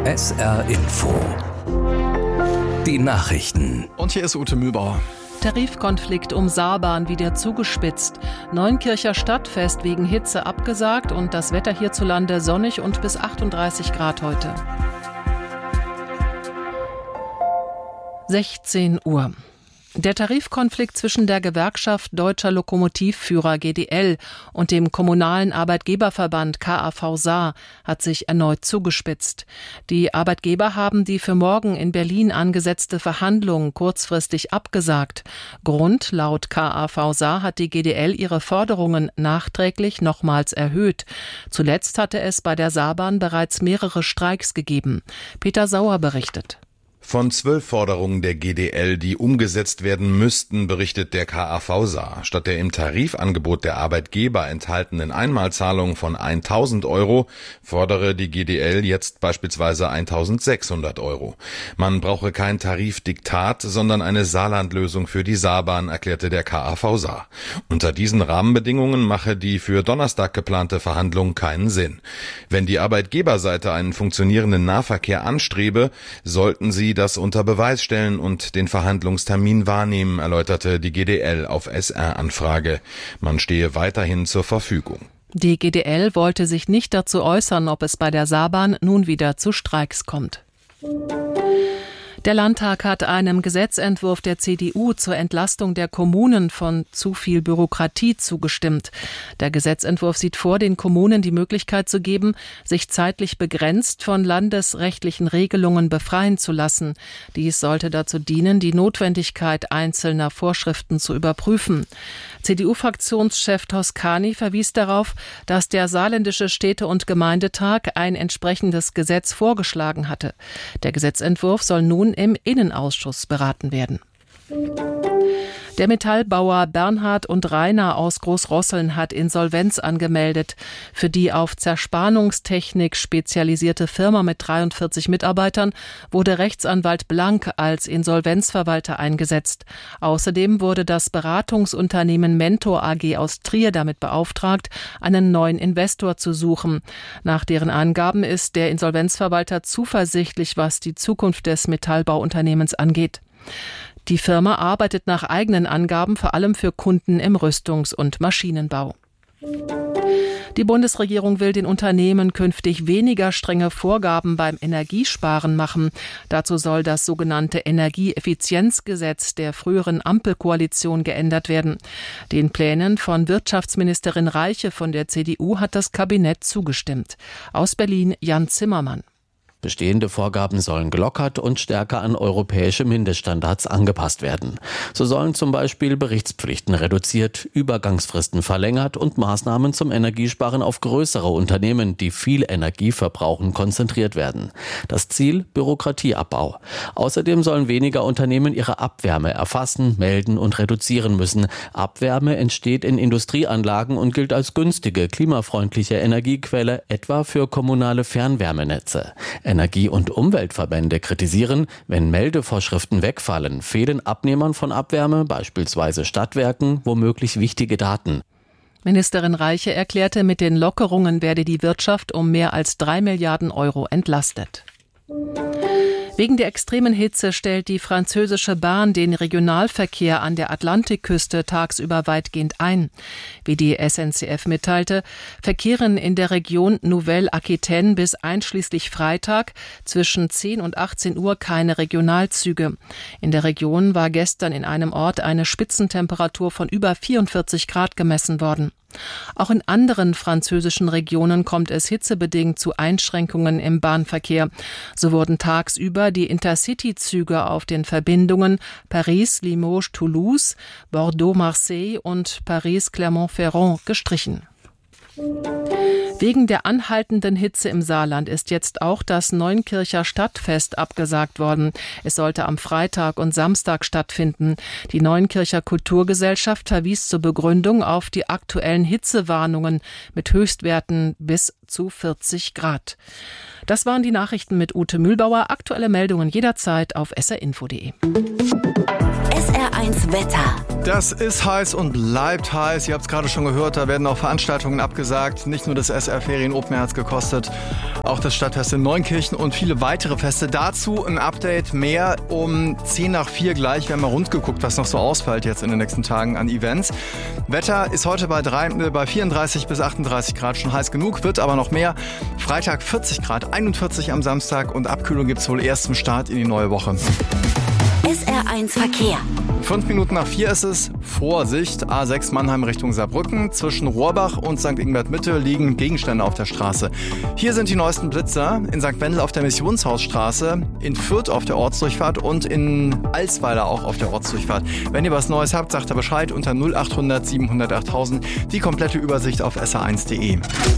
SR Info. Die Nachrichten. Und hier ist Ute Mühlbauer. Tarifkonflikt um Saarbahn wieder zugespitzt. Neunkircher Stadtfest wegen Hitze abgesagt und das Wetter hierzulande sonnig und bis 38 Grad heute. 16 Uhr. Der Tarifkonflikt zwischen der Gewerkschaft Deutscher Lokomotivführer GDL und dem kommunalen Arbeitgeberverband KAV Saar hat sich erneut zugespitzt. Die Arbeitgeber haben die für morgen in Berlin angesetzte Verhandlung kurzfristig abgesagt. Grund: laut KAV Saar hat die GDL ihre Forderungen nachträglich nochmals erhöht. Zuletzt hatte es bei der Saarbahn bereits mehrere Streiks gegeben. Peter Sauer berichtet. Von 12 Forderungen der GDL, die umgesetzt werden müssten, berichtet der KAV Saar. Statt der im Tarifangebot der Arbeitgeber enthaltenen Einmalzahlung von 1.000 Euro fordere die GDL jetzt beispielsweise 1.600 Euro. Man brauche kein Tarifdiktat, sondern eine Saarlandlösung für die Saarbahn, erklärte der KAV Saar. Unter diesen Rahmenbedingungen mache die für Donnerstag geplante Verhandlung keinen Sinn. Wenn die Arbeitgeberseite einen funktionierenden Nahverkehr anstrebe, sollten sie das unter Beweis stellen und den Verhandlungstermin wahrnehmen, erläuterte die GDL auf SR-Anfrage. Man stehe weiterhin zur Verfügung. Die GDL wollte sich nicht dazu äußern, ob es bei der Saarbahn nun wieder zu Streiks kommt. Der Landtag hat einem Gesetzentwurf der CDU zur Entlastung der Kommunen von zu viel Bürokratie zugestimmt. Der Gesetzentwurf sieht vor, den Kommunen die Möglichkeit zu geben, sich zeitlich begrenzt von landesrechtlichen Regelungen befreien zu lassen. Dies sollte dazu dienen, die Notwendigkeit einzelner Vorschriften zu überprüfen. CDU-Fraktionschef Toscani verwies darauf, dass der Saarländische Städte- und Gemeindetag ein entsprechendes Gesetz vorgeschlagen hatte. Der Gesetzentwurf soll nun im Innenausschuss beraten werden. Der Metallbauer Bernhard und Rainer aus Großrosseln hat Insolvenz angemeldet. Für die auf Zerspannungstechnik spezialisierte Firma mit 43 Mitarbeitern wurde Rechtsanwalt Blank als Insolvenzverwalter eingesetzt. Außerdem wurde das Beratungsunternehmen Mentor AG aus Trier damit beauftragt, einen neuen Investor zu suchen. Nach deren Angaben ist der Insolvenzverwalter zuversichtlich, was die Zukunft des Metallbauunternehmens angeht. Die Firma arbeitet nach eigenen Angaben vor allem für Kunden im Rüstungs- und Maschinenbau. Die Bundesregierung will den Unternehmen künftig weniger strenge Vorgaben beim Energiesparen machen. Dazu soll das sogenannte Energieeffizienzgesetz der früheren Ampelkoalition geändert werden. Den Plänen von Wirtschaftsministerin Reiche von der CDU hat das Kabinett zugestimmt. Aus Berlin Jan Zimmermann. Bestehende Vorgaben sollen gelockert und stärker an europäische Mindeststandards angepasst werden. So sollen zum Beispiel Berichtspflichten reduziert, Übergangsfristen verlängert und Maßnahmen zum Energiesparen auf größere Unternehmen, die viel Energie verbrauchen, konzentriert werden. Das Ziel: Bürokratieabbau. Außerdem sollen weniger Unternehmen ihre Abwärme erfassen, melden und reduzieren müssen. Abwärme entsteht in Industrieanlagen und gilt als günstige, klimafreundliche Energiequelle, etwa für kommunale Fernwärmenetze. Energie- und Umweltverbände kritisieren, wenn Meldevorschriften wegfallen, fehlen Abnehmern von Abwärme, beispielsweise Stadtwerken, womöglich wichtige Daten. Ministerin Reiche erklärte, mit den Lockerungen werde die Wirtschaft um mehr als 3 Milliarden Euro entlastet. Wegen der extremen Hitze stellt die französische Bahn den Regionalverkehr an der Atlantikküste tagsüber weitgehend ein. Wie die SNCF mitteilte, verkehren in der Region Nouvelle-Aquitaine bis einschließlich Freitag zwischen 10 und 18 Uhr keine Regionalzüge. In der Region war gestern in einem Ort eine Spitzentemperatur von über 44 Grad gemessen worden. Auch in anderen französischen Regionen kommt es hitzebedingt zu Einschränkungen im Bahnverkehr. So wurden tagsüber die Intercity-Züge auf den Verbindungen Paris-Limoges-Toulouse, Bordeaux-Marseille und Paris-Clermont-Ferrand gestrichen. Wegen der anhaltenden Hitze im Saarland ist jetzt auch das Neunkircher Stadtfest abgesagt worden. Es sollte am Freitag und Samstag stattfinden. Die Neunkircher Kulturgesellschaft verwies zur Begründung auf die aktuellen Hitzewarnungen mit Höchstwerten bis zu 40 Grad. Das waren die Nachrichten mit Ute Mühlbauer. Aktuelle Meldungen jederzeit auf srinfo.de. SR1 Wetter. Das ist heiß und bleibt heiß. Ihr habt es gerade schon gehört, da werden auch Veranstaltungen abgesagt. Nicht nur das SR Ferien Open Air hat es gekostet, auch das Stadtfest in Neunkirchen und viele weitere Feste. Dazu ein Update mehr um 3:10 gleich. Wir haben mal rund geguckt, was noch so ausfällt jetzt in den nächsten Tagen an Events. Wetter ist heute bei 34 bis 38 Grad schon heiß genug, wird aber noch mehr. Freitag 40 Grad, 41 am Samstag und Abkühlung gibt es wohl erst zum Start in die neue Woche. SR1 Verkehr. 5 Minuten nach 4 ist es. Vorsicht, A6 Mannheim Richtung Saarbrücken. Zwischen Rohrbach und St. Ingbert Mitte liegen Gegenstände auf der Straße. Hier sind die neuesten Blitzer. In St. Wendel auf der Missionshausstraße, in Fürth auf der Ortsdurchfahrt und in Alsweiler auch auf der Ortsdurchfahrt. Wenn ihr was Neues habt, sagt ihr Bescheid unter 0800 700 8000. Die komplette Übersicht auf sr1.de.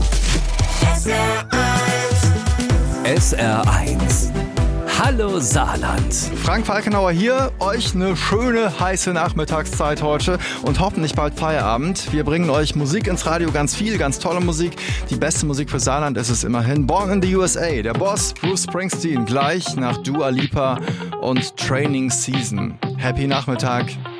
SR1. Hallo Saarland. Frank Falkenauer hier. Euch eine schöne, heiße Nachmittagszeit heute und hoffentlich bald Feierabend. Wir bringen euch Musik ins Radio, ganz viel, ganz tolle Musik. Die beste Musik für Saarland ist es immerhin. Born in the USA, der Boss Bruce Springsteen, gleich nach Dua Lipa und Training Season. Happy Nachmittag.